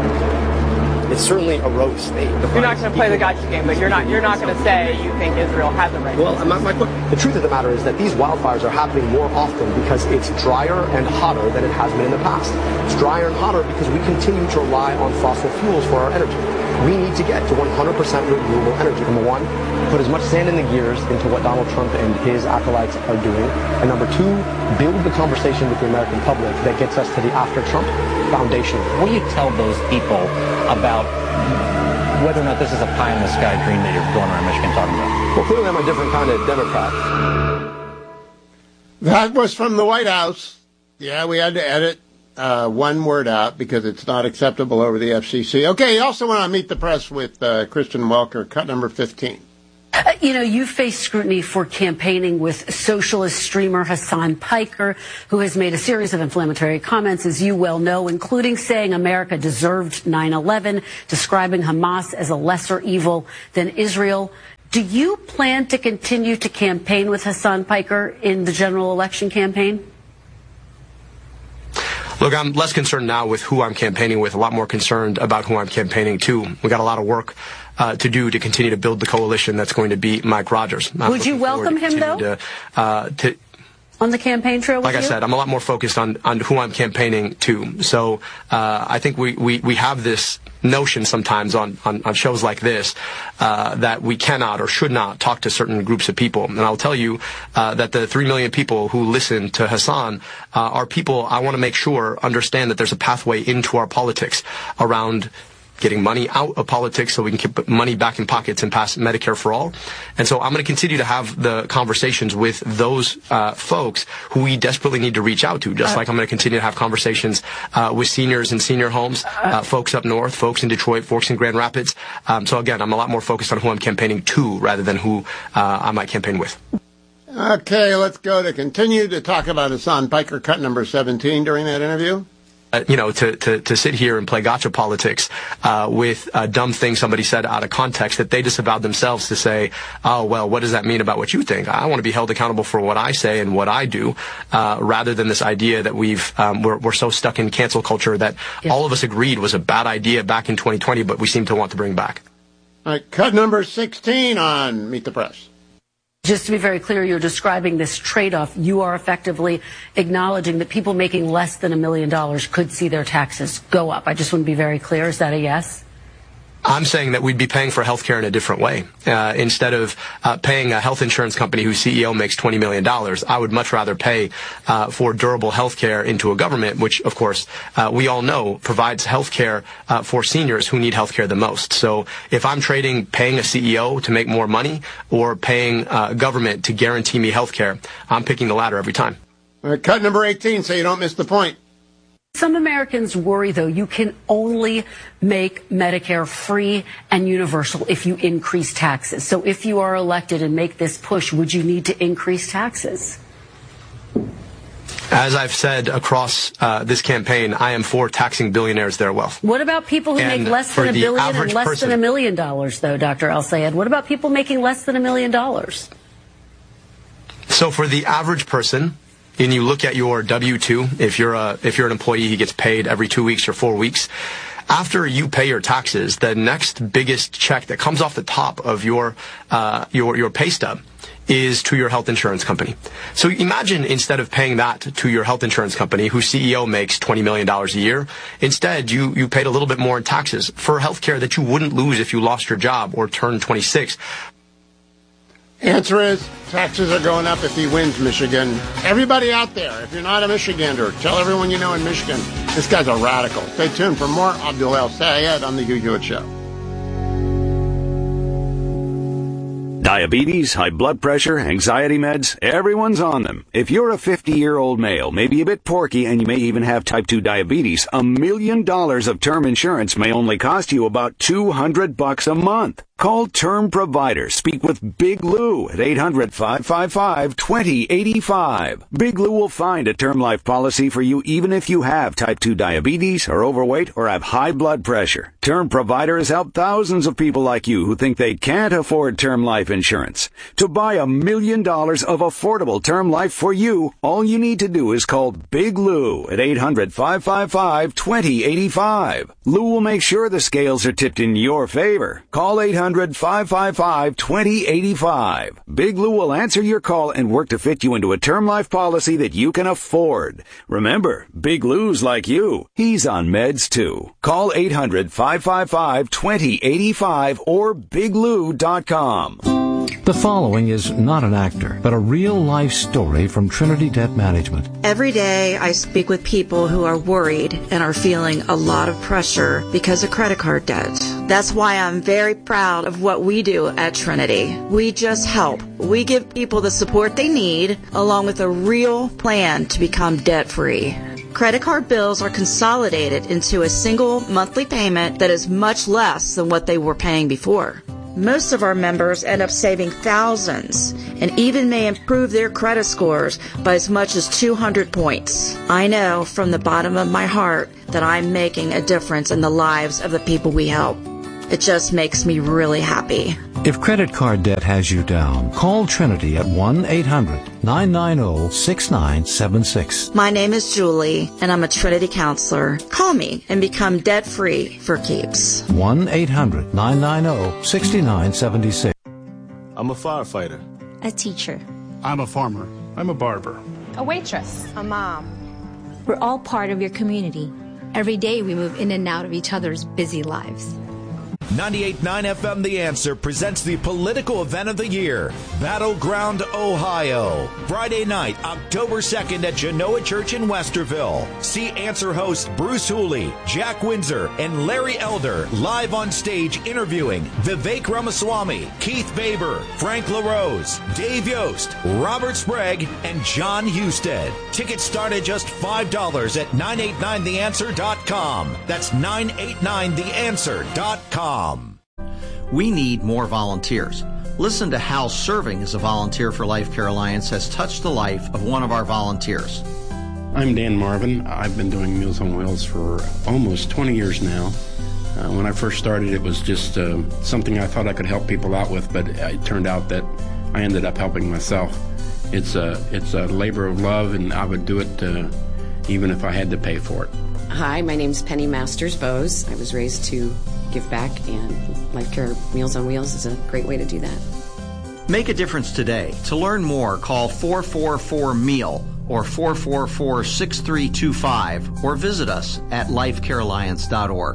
It's certainly a rogue state. You're not going to play the gotcha game, but you're not you're not going to say you think Israel has a right. Well, my, my, the truth of the matter is that these wildfires are happening more often because it's drier and hotter than it has been in the past. It's drier and hotter because we continue to rely on fossil fuels for our energy. We need to get to one hundred percent renewable energy. Number one, put as much sand in the gears into what Donald Trump and his acolytes are doing. And number two, build the conversation with the American public that gets us to the after Trump foundation. What do you tell those people about whether or not this is a pie in the sky dream that you're going around Michigan talking about? Well, clearly I'm a different kind of Democrat. That was from the White House. Yeah, we had to edit uh, one word out because it's not acceptable over the F C C. Okay, you also want to meet the press with uh, Kristen Welker, cut number fifteen. Uh, you know, you face scrutiny for campaigning with socialist streamer Hassan Piker, who has made a series of inflammatory comments, as you well know, including saying America deserved nine eleven, describing Hamas as a lesser evil than Israel. Do you plan to continue to campaign with Hassan Piker in the general election campaign? Look, I'm less concerned now with who I'm campaigning with, a lot more concerned about who I'm campaigning to. We got a lot of work uh, to do to continue to build the coalition that's going to beat Mike Rogers. I'm Would you welcome him, though? To, uh, to, on the campaign trail with Like you? I said, I'm a lot more focused on, on who I'm campaigning to. So uh, I think we, we, we have this notion sometimes on, on, on shows like this uh, that we cannot or should not talk to certain groups of people. And I'll tell you uh, that the three million people who listen to Hassan uh, are people I want to make sure understand that there's a pathway into our politics around getting money out of politics so we can keep money back in pockets and pass Medicare for all. And so I'm going to continue to have the conversations with those uh, folks who we desperately need to reach out to, just uh, like I'm going to continue to have conversations uh, with seniors in senior homes, uh, folks up north, folks in Detroit, folks in Grand Rapids. Um, so again, I'm a lot more focused on who I'm campaigning to rather than who uh, I might campaign with. Okay, let's go to continue to talk about Hassan Piker, cut number seventeen during that interview. Uh, you know, to, to, to sit here and play gotcha politics uh, with a dumb thing somebody said out of context that they disavowed themselves to say, oh, well, what does that mean about what you think? I want to be held accountable for what I say and what I do, uh, rather than this idea that we've, um, we're, we're so stuck in cancel culture that yes. all of us agreed was a bad idea back in twenty twenty, but we seem to want to bring back. All right, cut number sixteen on Meet the Press. Just to be very clear, you're describing this trade-off. You are effectively acknowledging that people making less than a million dollars could see their taxes go up. I just want to be very clear. Is that a yes? I'm saying that we'd be paying for health care in a different way. Uh, instead of uh, paying a health insurance company whose C E O makes twenty million dollars, I would much rather pay uh, for durable health care into a government, which, of course, uh, we all know provides health care uh, for seniors who need health care the most. So if I'm trading paying a C E O to make more money or paying uh, government to guarantee me health care, I'm picking the latter every time. All right, cut number eighteen so you don't miss the point. Some Americans worry, though, you can only make Medicare free and universal if you increase taxes. So if you are elected and make this push, would you need to increase taxes? As I've said across uh, this campaign, I am for taxing billionaires their wealth. What about people who and make less than a billion and less person, than a million dollars, though, Doctor El-Sayed? What about people making less than a million dollars? So for the average person, and you look at your W two, if you're a if you're an employee who gets paid every two weeks or four weeks, after you pay your taxes, the next biggest check that comes off the top of your uh, your your pay stub is to your health insurance company. So imagine instead of paying that to your health insurance company, whose C E O makes twenty million dollars a year, instead you, you paid a little bit more in taxes for health care that you wouldn't lose if you lost your job or turned twenty-six. Answer is, taxes are going up if he wins Michigan. Everybody out there, if you're not a Michigander, tell everyone you know in Michigan, this guy's a radical. Stay tuned for more Abdul El-Sayed on The Hugh Hewitt Show. Diabetes, high blood pressure, anxiety meds, everyone's on them. If you're a fifty-year-old male, maybe a bit porky, and you may even have type two diabetes, a million dollars of term insurance may only cost you about two hundred bucks a month. Call Term Provider. Speak with Big Lou at eight hundred, five five five, two zero eight five. Big Lou will find a term life policy for you even if you have type two diabetes, are overweight, or have high blood pressure. Term Provider has helped thousands of people like you who think they can't afford term life insurance. To buy a million dollars of affordable term life for you, all you need to do is call Big Lou at eight hundred, five five five, two zero eight five. Lou will make sure the scales are tipped in your favor. Call eight hundred, five five five, two zero eight five. Big Lou will answer your call and work to fit you into a term life policy that you can afford. Remember, Big Lou's like you. He's on meds too. Call eight hundred, five five five, two zero eight five or big lou dot com. The following is not an actor, but a real-life story from Trinity Debt Management. Every day I speak with people who are worried and are feeling a lot of pressure because of credit card debt. That's why I'm very proud of what we do at Trinity. We just help. We give people the support they need, along with a real plan to become debt-free. Credit card bills are consolidated into a single monthly payment that is much less than what they were paying before. Most of our members end up saving thousands and even may improve their credit scores by as much as two hundred points. I know from the bottom of my heart that I'm making a difference in the lives of the people we help. It just makes me really happy. If credit card debt has you down, call Trinity at one eight hundred nine nine zero six nine seven six. My name is Julie, and I'm a Trinity counselor. Call me and become debt-free for keeps. one eight hundred nine nine zero six nine seven six. I'm a firefighter. A teacher. I'm a farmer. I'm a barber. A waitress. A mom. We're all part of your community. Every day we move in and out of each other's busy lives. ninety-eight point nine F M The Answer presents the political event of the year, Battleground, Ohio. Friday night, October second at Genoa Church in Westerville. See Answer hosts Bruce Hooley, Jack Windsor, and Larry Elder live on stage interviewing Vivek Ramaswamy, Keith Baber, Frank LaRose, Dave Yost, Robert Sprague, and John Husted. Tickets start at just five dollars at nine eight nine the answer dot com. That's nine eight nine the answer dot com. We need more volunteers. Listen to how serving as a volunteer for Life Care Alliance has touched the life of one of our volunteers. I'm Dan Marvin. I've been doing Meals on Wheels for almost twenty years now. Uh, when I first started, it was just uh, something I thought I could help people out with, but it turned out that I ended up helping myself. It's a, it's a labor of love, and I would do it uh, even if I had to pay for it. Hi, my name's Penny Masters Bose. I was raised to give back, and Life Care Meals on Wheels is a great way to do that. Make a difference today. To learn more, call four four four M E A L or four four four, six three two five or visit us at life care alliance dot org.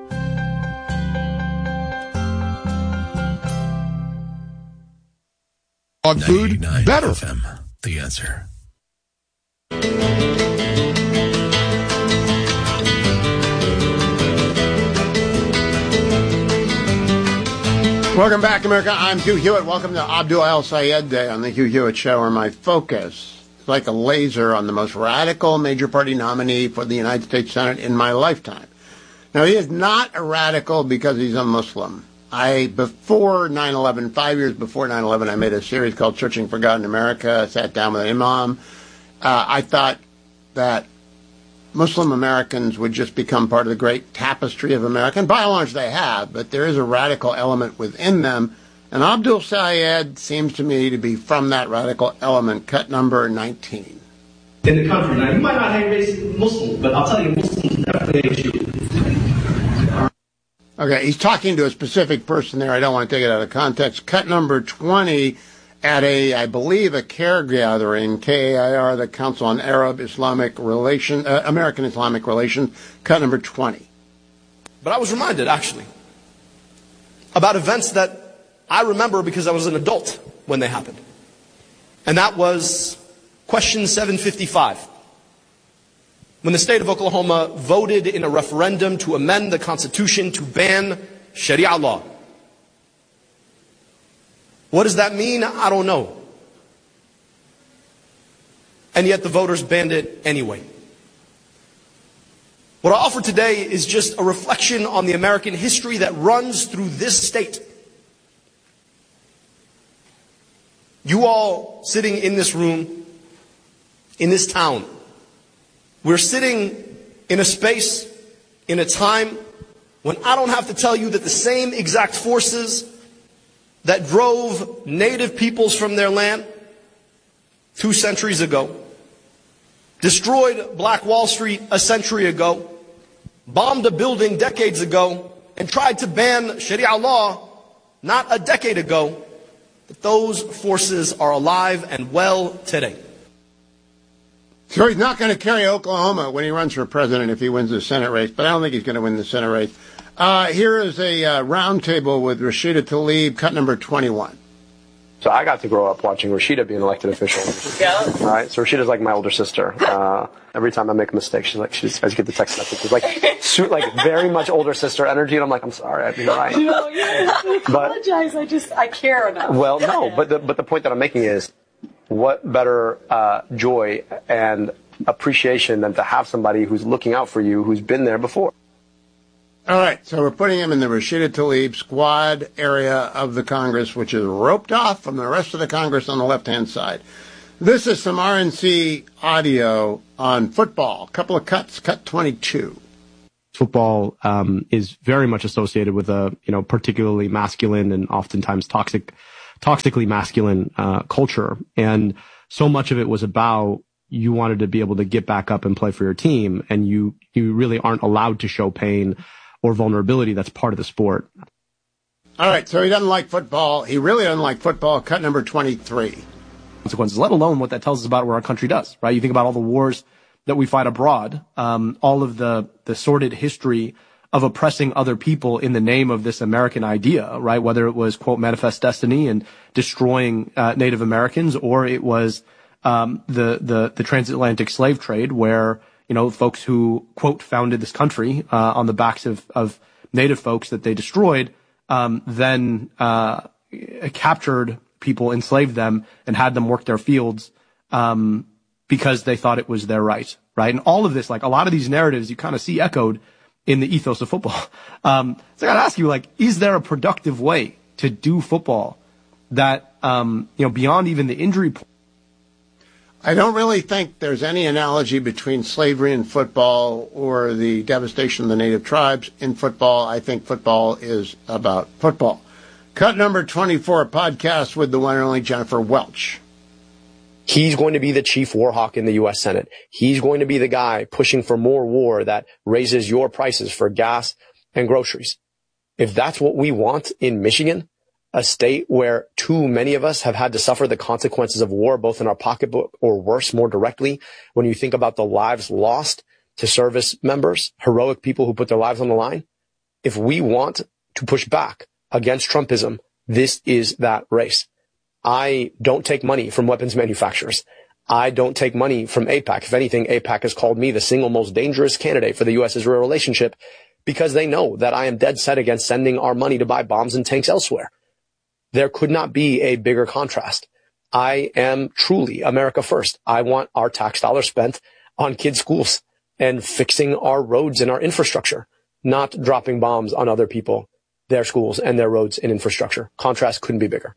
On food, better. F M, The Answer. Welcome back, America. I'm Hugh Hewitt. Welcome to Abdul El Sayed Day on the Hugh Hewitt Show, where my focus is like a laser on the most radical major party nominee for the United States Senate in my lifetime. Now, he is not a radical because he's a Muslim. I, before nine eleven, five years before nine eleven, I made a series called Searching for God in America. I sat down with an imam. Uh, I thought that Muslim Americans would just become part of the great tapestry of America. And by and large, they have, but there is a radical element within them. And Abdul Sayed seems to me to be from that radical element. Cut number nineteen. In the country. Now, you might not hate racist Muslims, but I'll tell you, Muslims definitely hate you. Okay, he's talking to a specific person there. I don't want to take it out of context. Cut number twenty. At a, I believe, a CAIR gathering, K A I R, the Council on Arab Islamic Relations, uh, American Islamic Relations, cut number twenty. But I was reminded, actually, about events that I remember because I was an adult when they happened. And that was question seven fifty-five. When the state of Oklahoma voted in a referendum to amend the Constitution to ban Sharia law. What does that mean? I don't know. And yet the voters banned it anyway. What I offer today is just a reflection on the American history that runs through this state. You all sitting in this room, in this town, we're sitting in a space, in a time when I don't have to tell you that the same exact forces that drove native peoples from their land two centuries ago, destroyed Black Wall Street a century ago, bombed a building decades ago, and tried to ban Sharia law not a decade ago, that those forces are alive and well today. So he's not going to carry Oklahoma when he runs for president if he wins the Senate race, but I don't think he's going to win the Senate race. Uh, here is a uh, roundtable with Rashida Tlaib, cut number twenty-one. So I got to grow up watching Rashida be an elected official. Yeah. All right. So Rashida's like my older sister. Uh, every time I make a mistake, she's like, she's, I just get the text message. She's like, su- like very much older sister energy. And I'm like, I'm sorry. I'd be right. No, you don't have to apologize. But, I just, I care enough. Well, no, but the, but the point that I'm making is what better, uh, joy and appreciation than to have somebody who's looking out for you, who's been there before. All right, so we're putting him in the Rashida Tlaib squad area of the Congress, which is roped off from the rest of the Congress on the left-hand side. This is some R N C audio on football. A couple of cuts, cut twenty-two. Football um, is very much associated with a, you know, particularly masculine and oftentimes toxic, toxically masculine uh, culture. And so much of it was about you wanted to be able to get back up and play for your team, and you, you really aren't allowed to show pain or vulnerability. That's part of the sport. All right, so he doesn't like football. He really doesn't like football. Cut number twenty-three. Consequences, let alone what that tells us about what our country does, right? You think about all the wars that we fight abroad, um, all of the, the sordid history of oppressing other people in the name of this American idea, right? Whether it was, quote, Manifest Destiny and destroying uh, Native Americans, or it was um, the, the, the transatlantic slave trade where, you know, folks who, quote, founded this country uh, on the backs of, of Native folks that they destroyed, um, then uh, captured people, enslaved them, and had them work their fields um, because they thought it was their right, right? And all of this, like a lot of these narratives, you kind of see echoed in the ethos of football. Um, so I got to ask you, like, is there a productive way to do football that, um, you know, beyond even the injury point? I don't really think there's any analogy between slavery and football or the devastation of the native tribes in football. I think football is about football. Cut number twenty-four, podcast with the one and only Jennifer Welch. He's going to be the chief war hawk in the U S Senate. He's going to be the guy pushing for more war that raises your prices for gas and groceries. If that's what we want in Michigan, a state where too many of us have had to suffer the consequences of war, both in our pocketbook or worse, more directly, when you think about the lives lost to service members, heroic people who put their lives on the line. If we want to push back against Trumpism, this is that race. I don't take money from weapons manufacturers. I don't take money from AIPAC. If anything, AIPAC has called me the single most dangerous candidate for the U S Israel relationship because they know that I am dead set against sending our money to buy bombs and tanks elsewhere. There could not be a bigger contrast. I am truly America first. I want our tax dollars spent on kids' schools and fixing our roads and our infrastructure, not dropping bombs on other people, their schools and their roads and infrastructure. Contrast couldn't be bigger.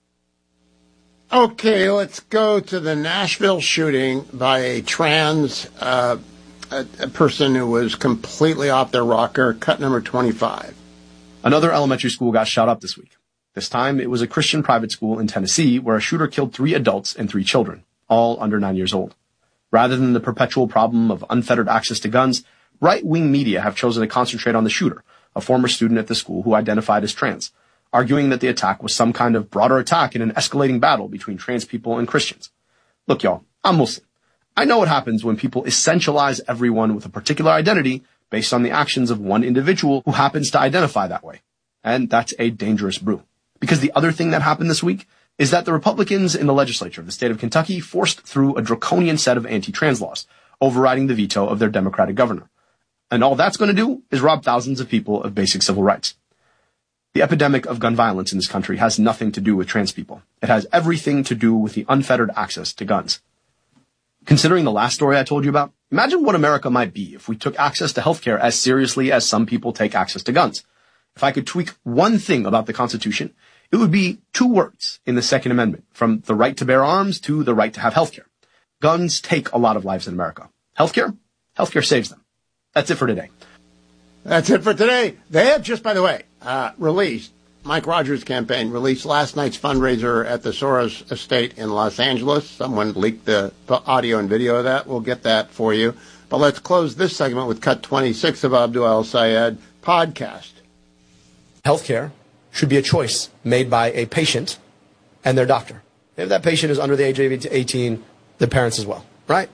Okay, let's go to the Nashville shooting by a trans uh, a, a person who was completely off their rocker. Cut number twenty-five. Another elementary school got shot up this week. This time, it was a Christian private school in Tennessee where a shooter killed three adults and three children, all under nine years old. Rather than the perpetual problem of unfettered access to guns, right-wing media have chosen to concentrate on the shooter, a former student at the school who identified as trans, arguing that the attack was some kind of broader attack in an escalating battle between trans people and Christians. Look, y'all, I'm Muslim. I know what happens when people essentialize everyone with a particular identity based on the actions of one individual who happens to identify that way. And that's a dangerous brew. Because the other thing that happened this week is that the Republicans in the legislature of the state of Kentucky forced through a draconian set of anti-trans laws, overriding the veto of their Democratic governor. And all that's going to do is rob thousands of people of basic civil rights. The epidemic of gun violence in this country has nothing to do with trans people. It has everything to do with the unfettered access to guns. Considering the last story I told you about, imagine what America might be if we took access to healthcare as seriously as some people take access to guns. If I could tweak one thing about the Constitution, it would be two words in the Second Amendment, from the right to bear arms to the right to have healthcare. Guns take a lot of lives in America. Healthcare? Healthcare saves them. That's it for today. That's it for today. They have just, by the way, uh, released, Mike Rogers' campaign released last night's fundraiser at the Soros estate in Los Angeles. Someone leaked the audio and video of that. We'll get that for you. But let's close this segment with cut twenty-six of Abdul El-Sayed podcast. Healthcare should be a choice made by a patient and their doctor. If that patient is under the age of eighteen, the parents as well, right?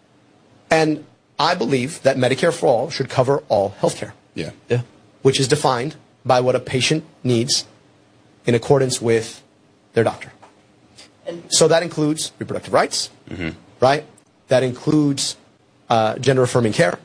And I believe that Medicare for All should cover all healthcare. Yeah. Yeah. Which is defined by what a patient needs in accordance with their doctor. And so that includes reproductive rights, mm-hmm. right? That includes uh, gender-affirming care.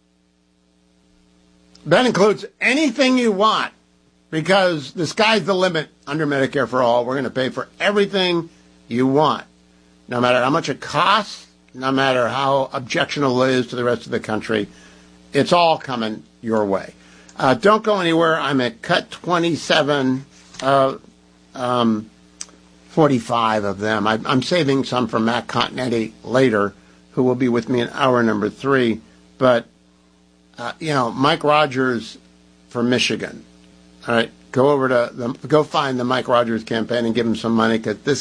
That includes anything you want, because the sky's the limit under Medicare for All. We're going to pay for everything you want, no matter how much it costs no matter how objectionable it is to the rest of the country. It's all coming your way. Uh, don't go anywhere. I'm at cut twenty-seven, uh, um, forty-five of them. I, I'm saving some for Matt Continetti later, who will be with me in hour number three. But, uh, you know, Mike Rogers for Michigan. All right, go over to the, go find the Mike Rogers campaign and give him some money, because this